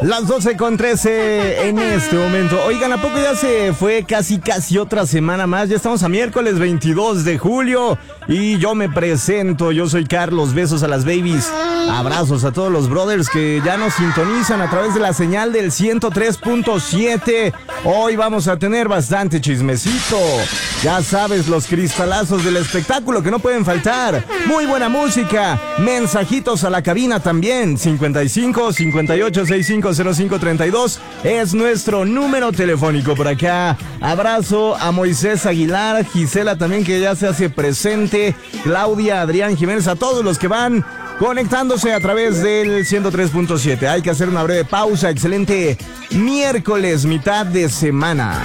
Las 12:13 en este momento. Oigan, ¿a poco ya se fue casi otra semana más? Ya estamos a miércoles 22 de julio y yo me presento. Yo soy Carlos, besos a las babies. Abrazos a todos los brothers que ya nos sintonizan a través de la señal del 103.7. Hoy vamos a tener bastante chismecito. Ya sabes, los cristalazos del espectáculo que no pueden faltar. Muy buena música. Mensajitos a la cabina también. 55 58 65 05 32 es nuestro número telefónico por acá. Abrazo a Moisés Aguilar, Gisela también que ya se hace presente, Claudia, Adrián Jiménez, a todos los que van conectándose a través del 103.7. Hay que hacer una breve pausa. Excelente miércoles, mitad de semana.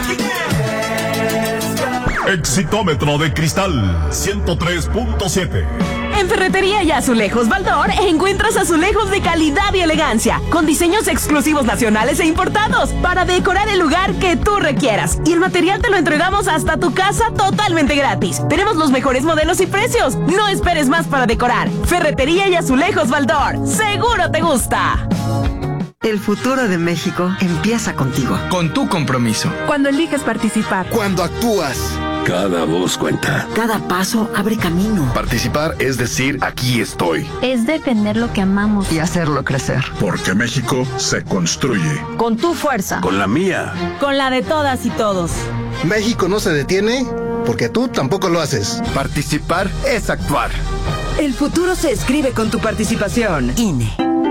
Exitómetro de cristal 103.7. En Ferretería y Azulejos Baldor encuentras azulejos de calidad y elegancia, con diseños exclusivos nacionales e importados, para decorar el lugar que tú requieras. Y el material te lo entregamos hasta tu casa totalmente gratis. Tenemos los mejores modelos y precios. No esperes más para decorar. Ferretería y Azulejos Baldor. ¡Seguro te gusta! El futuro de México empieza contigo. Con tu compromiso. Cuando eliges participar. Cuando actúas. Cada voz cuenta. Cada paso abre camino. Participar es decir, aquí estoy. Es defender lo que amamos. Y hacerlo crecer. Porque México se construye. Con tu fuerza. Con la mía. Con la de todas y todos. México no se detiene porque tú tampoco lo haces. Participar es actuar. El futuro se escribe con tu participación. INE.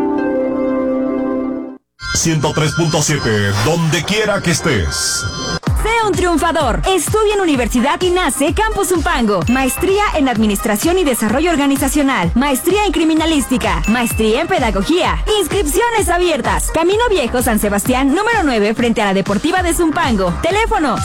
103.7, donde quiera que estés. Sea un triunfador. Estudia en Universidad INACE Campus Zumpango. Maestría en Administración y Desarrollo Organizacional. Maestría en Criminalística. Maestría en Pedagogía. Inscripciones abiertas. Camino Viejo, San Sebastián, número 9, frente a la Deportiva de Zumpango. Teléfono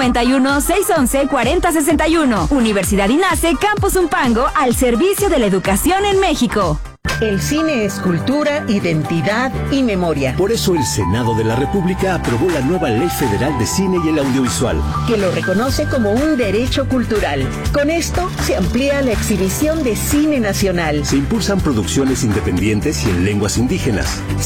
591-611-4061. Universidad INACE Campus Zumpango, al servicio de la educación en México. El cine es cultura, identidad y memoria. Por eso el Senado de la República aprobó la nueva Ley Federal de Cine y el Audiovisual, que lo reconoce como un derecho cultural. Con esto se amplía la exhibición de cine nacional. Se impulsan producciones independientes y en lenguas indígenas.